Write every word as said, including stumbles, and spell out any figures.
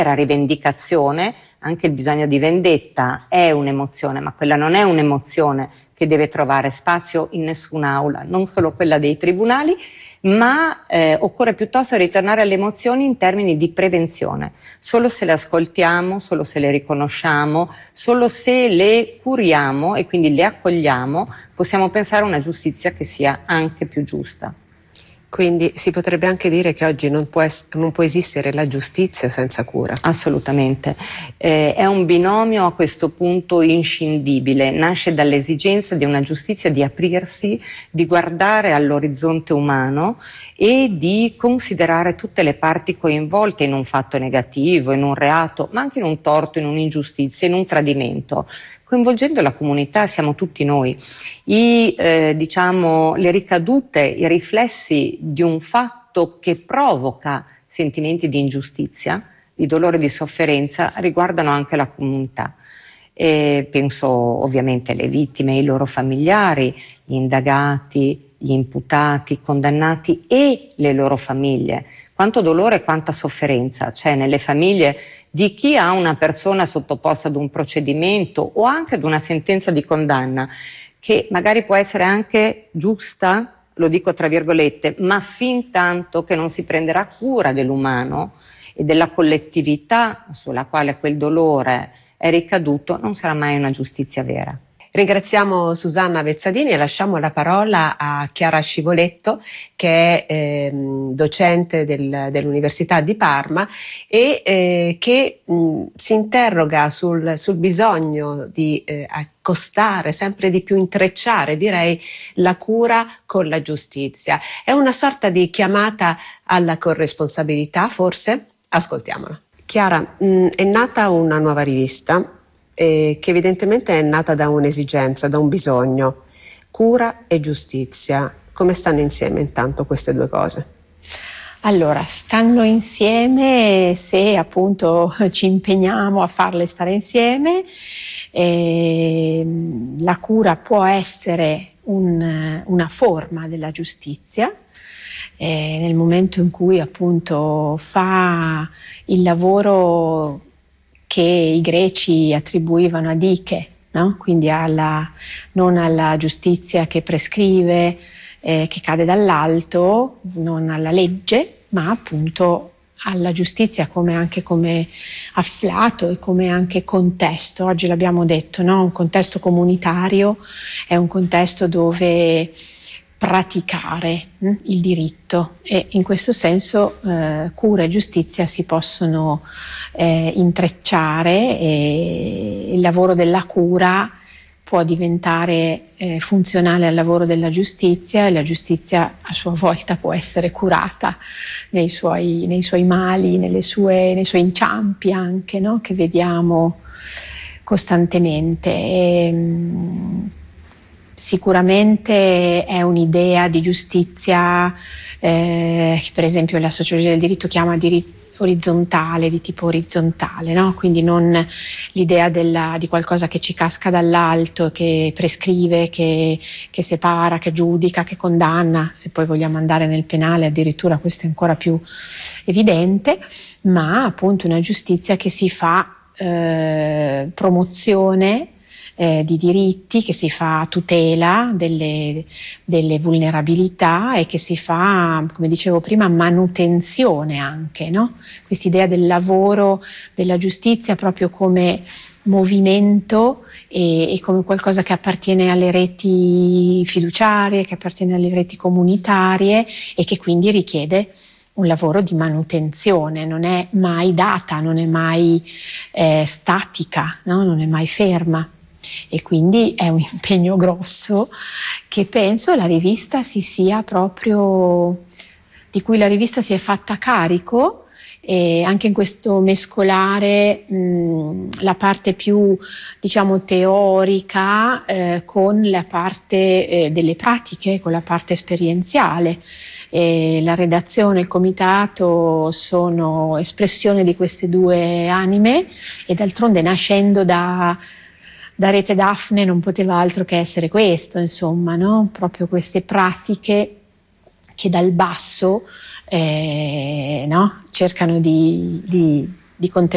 La rivendicazione, anche il bisogno di vendetta è un'emozione, ma quella non è un'emozione che deve trovare spazio in nessun'aula, non solo quella dei tribunali, ma eh, occorre piuttosto ritornare alle emozioni in termini di prevenzione. Solo se le ascoltiamo, solo se le riconosciamo, solo se le curiamo e quindi le accogliamo, possiamo pensare a una giustizia che sia anche più giusta. Quindi si potrebbe anche dire che oggi non può, es- non può esistere la giustizia senza cura. Assolutamente. Eh, è un binomio a questo punto inscindibile. Nasce dall'esigenza di una giustizia di aprirsi, di guardare all'orizzonte umano e di considerare tutte le parti coinvolte in un fatto negativo, in un reato, ma anche in un torto, in un'ingiustizia, in un tradimento. Coinvolgendo la comunità siamo tutti noi. I, eh, diciamo, le ricadute, i riflessi di un fatto che provoca sentimenti di ingiustizia, di dolore e di sofferenza riguardano anche la comunità. E penso ovviamente alle vittime, ai loro familiari, gli indagati, gli imputati, i condannati e le loro famiglie. Quanto dolore e quanta sofferenza c'è nelle famiglie di chi ha una persona sottoposta ad un procedimento o anche ad una sentenza di condanna che magari può essere anche giusta, lo dico tra virgolette, ma fin tanto che non si prenderà cura dell'umano e della collettività sulla quale quel dolore è ricaduto, non sarà mai una giustizia vera. Ringraziamo Susanna Vezzadini e lasciamo la parola a Chiara Scivoletto, che è ehm, docente del, dell'Università di Parma e eh, che mh, si interroga sul, sul bisogno di eh, accostare, sempre di più intrecciare, direi, la cura con la giustizia. È una sorta di chiamata alla corresponsabilità, forse? Ascoltiamola. Chiara, mh, è nata una nuova rivista Eh, che evidentemente è nata da un'esigenza, da un bisogno, cura e giustizia. Come stanno insieme intanto queste due cose? Allora, stanno insieme se appunto ci impegniamo a farle stare insieme. Eh, la cura può essere un, una forma della giustizia, eh, nel momento in cui appunto fa il lavoro che i greci attribuivano a Dike, no? Quindi alla, non alla giustizia che prescrive, eh, che cade dall'alto, non alla legge, ma appunto alla giustizia come anche come afflato e come anche contesto. Oggi l'abbiamo detto, no? Un contesto comunitario è un contesto dove praticare hm, il diritto, e in questo senso eh, cura e giustizia si possono eh, intrecciare, e il lavoro della cura può diventare eh, funzionale al lavoro della giustizia, e la giustizia a sua volta può essere curata nei suoi, nei suoi mali, nelle sue, nei suoi inciampi anche, no? Che vediamo costantemente. E, mh, Sicuramente è un'idea di giustizia eh, che per esempio la sociologia del diritto chiama diritto orizzontale, di tipo orizzontale, no? Quindi non l'idea della, di qualcosa che ci casca dall'alto, che prescrive, che, che separa, che giudica, che condanna. Se poi vogliamo andare nel penale addirittura questo è ancora più evidente, ma appunto una giustizia che si fa eh, promozione Eh, di diritti, che si fa tutela delle, delle vulnerabilità e che si fa, come dicevo prima, manutenzione anche, no? Quest'idea del lavoro della giustizia proprio come movimento e, e come qualcosa che appartiene alle reti fiduciarie, che appartiene alle reti comunitarie e che quindi richiede un lavoro di manutenzione, non è mai data, non è mai eh, statica, no? Non è mai ferma. E quindi è un impegno grosso che penso la rivista si sia proprio, di cui la rivista si è fatta carico, e anche in questo mescolare mh, la parte più diciamo teorica eh, con la parte eh, delle pratiche, con la parte esperienziale. E la redazione e il comitato sono espressione di queste due anime, e d'altronde nascendo da Da Rete Daphne non poteva altro che essere questo, insomma, no? Proprio queste pratiche che dal basso eh, no? cercano di, di, di contemplare